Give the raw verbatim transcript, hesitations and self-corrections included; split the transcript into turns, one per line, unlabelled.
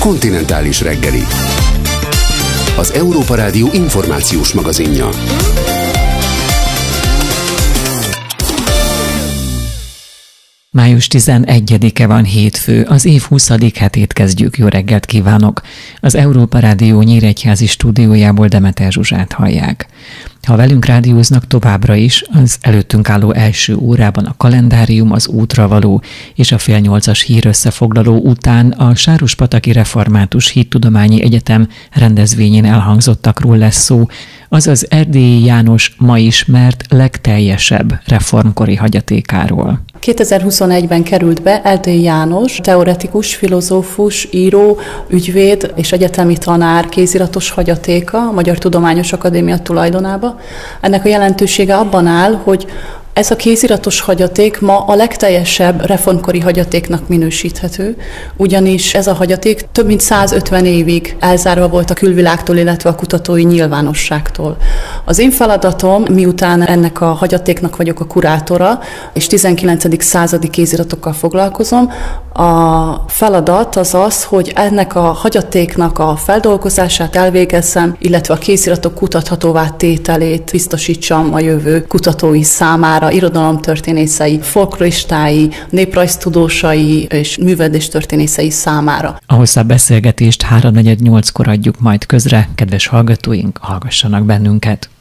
Kontinentális reggeli. Az Európa Rádió információs magazinja.
május tizenegyedike van, hétfő, az év huszadik hetét kezdjük. Jó reggelt kívánok! Az Európa Rádió nyíregyházi stúdiójából Demeter Zsuzsát hallják. Ha velünk rádióznak továbbra is, az előttünk álló első órában a kalendárium, az útra való és a fél nyolcas hírösszefoglaló után a Sárospataki Református Hittudományi Egyetem rendezvényén elhangzottakról lesz szó, azaz Erdélyi János ma ismert legteljesebb reformkori hagyatékáról.
kétezer-huszonegyben került be Erdélyi János, teoretikus, filozófus, író, ügyvéd és egyetemi tanár kéziratos hagyatéka a Magyar Tudományos Akadémia tulajdonába. Ennek a jelentősége abban áll, hogy ez a kéziratos hagyaték ma a legteljesebb reformkori hagyatéknak minősíthető, ugyanis ez a hagyaték több mint százötven évig elzárva volt a külvilágtól, illetve a kutatói nyilvánosságtól. Az én feladatom, miután ennek a hagyatéknak vagyok a kurátora, és tizenkilencedik századi kéziratokkal foglalkozom, a feladat az az, hogy ennek a hagyatéknak a feldolgozását elvégezzem, illetve a kéziratok kutathatóvá tételét biztosítsam a jövő kutatói számára, irodalomtörténészei, folkloristái, néprajztudósai és művelődéstörténészei számára.
A hosszabb beszélgetést háromnegyed nyolckor adjuk majd közre, kedves hallgatóink, hallgassanak bennünket!